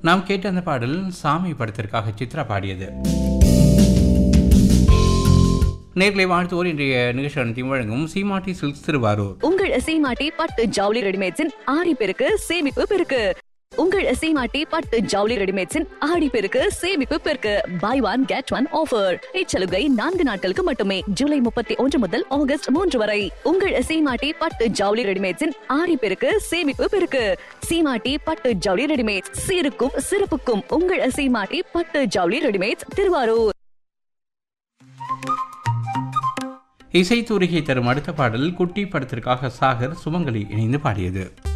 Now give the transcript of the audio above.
நாம் கேட்ட அந்த பாடல் சாமி படத்திற்காக சித்ரா பாடியது. நேர்களை வாழ்த்துவோர் இன்றைய நிகழ்ச்சி அனைத்தையும் வழங்கும் சீமாட்டி சில்க்ஸ் திருவாரூர். உங்கள் சீமாட்டி பட்டு ஜவுளி ரெடிமேட்ஸின் ஆடி பெருக்கு சேமிப்பு பெருக்கு. உங்கள் சீமாட்டி பட்டு ஜவுளி ரெடிமேட்ஸின் ஆடி பெருக்கு சேமிப்பு பெருக்கு. By one get one offer. இச்சலுகை 4 நாட்களுக்கு மட்டுமே. ஜூலை 31 முதல் ஆகஸ்ட் 3 வரை. உங்கள் சீமாட்டி பட்டு ஜவுளி ரெடிமேட்ஸின் ஆடி பெருக்கு சேமிப்பு பெருக்கு. சீமாட்டி பட்டு ஜவுளி ரெடிமேட்ஸ், சீருக்கும் சிறப்புக்கும். உங்கள் சீமாட்டி பட்டு ஜவுளி ரெடிமேட்ஸ், திருவாரூர். இசை தூரிகை தரும் அடுத்த பாடல் குட்டி படத்திற்காக சாகர் சுமங்கலி இணைந்து பாடியது.